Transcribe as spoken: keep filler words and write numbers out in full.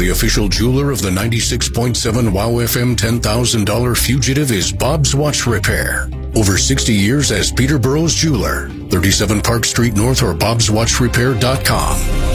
The official jeweler of the ninety-six point seven WOW F M ten thousand dollars fugitive is Bob's Watch Repair. Over sixty years as Peterborough's jeweler. thirty-seven Park Street North or bobs watch repair dot com.